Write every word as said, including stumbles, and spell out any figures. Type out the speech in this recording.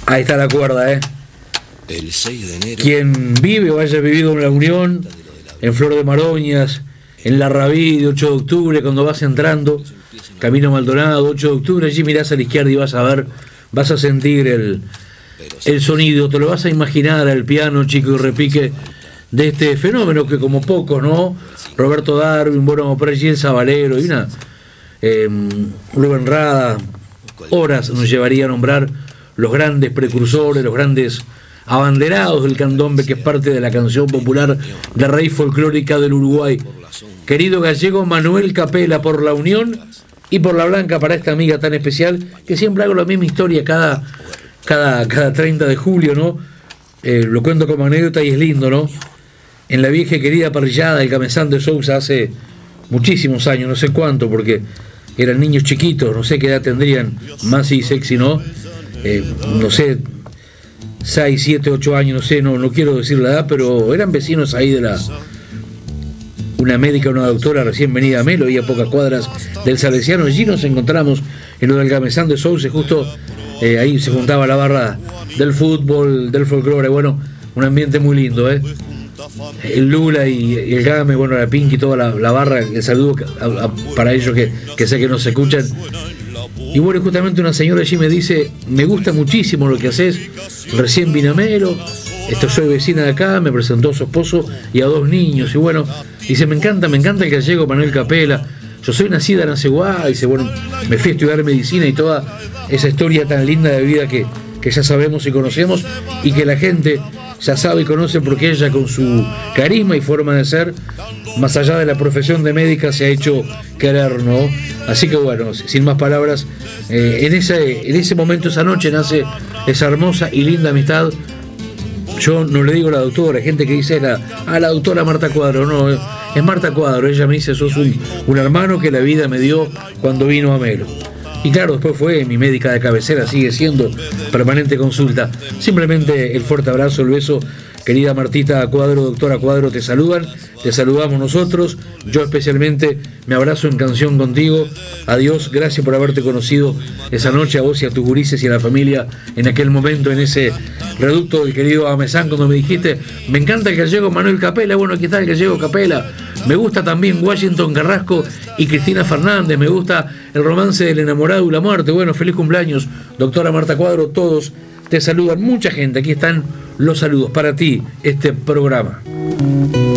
Ahí está la cuerda, ¿eh? El seis de enero. Quien vive o haya vivido en la Unión, en Flor de Maroñas, en la Rabí de ocho de octubre, cuando vas entrando, Camino Maldonado, ocho de octubre, allí mirás a la izquierda y vas a ver, vas a sentir el, el sonido, te lo vas a imaginar al piano, chico, y repique de este fenómeno que como pocos, ¿no? Roberto Darwin, bueno, por allí el Sabalero y una eh, Rubén Rada, horas nos llevaría a nombrar los grandes precursores, los grandes abanderados del candombe, que es parte de la canción popular de raíz folclórica del Uruguay. Querido gallego Manuel Capela, por la Unión y por la Blanca, para esta amiga tan especial, que siempre hago la misma historia cada, cada, cada treinta de julio, ¿no? Eh, lo cuento como anécdota y es lindo, ¿no? En la vieja y querida parrillada del Camesán de Sousa hace muchísimos años, no sé cuánto, porque eran niños chiquitos, no sé qué edad tendrían, más y sexy, ¿no? Eh, no sé, seis, siete, ocho años, no sé, no, no quiero decir la edad, pero eran vecinos ahí de la... Una médica, una doctora recién venida a Melo, y a pocas cuadras del Salesiano. Allí nos encontramos en lo del Gamesán de Sousa, justo eh, ahí se juntaba la barra del fútbol, del folclore, bueno, un ambiente muy lindo, ¿eh? El Lula y, y el Game, bueno, la Pinky y toda la, la barra, el saludo a, a, para ellos que, que sé que nos escuchan. Y bueno, justamente una señora allí me dice, me gusta muchísimo lo que haces, recién vine a Melo, esto soy vecina de acá, me presentó a su esposo y a dos niños, y bueno, dice, me encanta, me encanta el gallego Manuel Capela, yo soy nacida en Aceguá, dice, bueno, me fui a estudiar medicina y toda esa historia tan linda de vida que, que ya sabemos y conocemos, y que la gente ya sabe y conoce, porque ella con su carisma y forma de ser, más allá de la profesión de médica, se ha hecho querer, ¿no? Así que bueno, sin más palabras, eh, en, ese, en ese momento, esa noche, nace esa hermosa y linda amistad. Yo no le digo a la doctora, hay gente que dice la, a la doctora Marta Cuadro, no, es Marta Cuadro. Ella me dice, sos un, un hermano que la vida me dio cuando vino a Melo. Y claro, después fue mi médica de cabecera, sigue siendo permanente consulta. Simplemente el fuerte abrazo, el beso. Querida Martita Cuadro, doctora Cuadro, te saludan, te saludamos nosotros. Yo especialmente me abrazo en canción contigo. Adiós, gracias por haberte conocido esa noche, a vos y a tus gurises y a la familia en aquel momento, en ese reducto del querido Amesán, cuando me dijiste, me encanta el gallego Manuel Capela. Bueno, aquí está el gallego Capela. Me gusta también Washington Carrasco y Cristina Fernández. Me gusta el romance del enamorado y la muerte. Bueno, feliz cumpleaños, doctora Marta Cuadro. Todos te saludan, mucha gente. Aquí están los saludos para ti, este programa.